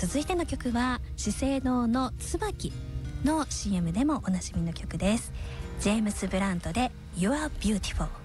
続いての曲は資生堂の椿の CM でもおなじみの曲です。ジェームス・ブラントで You are beautiful。